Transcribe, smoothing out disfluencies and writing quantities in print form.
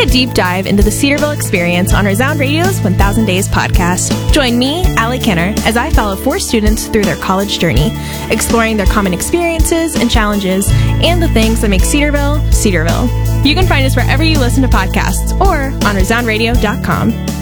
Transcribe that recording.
a deep dive into the Cedarville experience on Resound Radio's 1000 Days podcast. Join me, Allie Kenner, as I follow 4 students through their college journey, exploring their common experiences and challenges, and the things that make Cedarville, Cedarville. You can find us wherever you listen to podcasts or on resoundradio.com.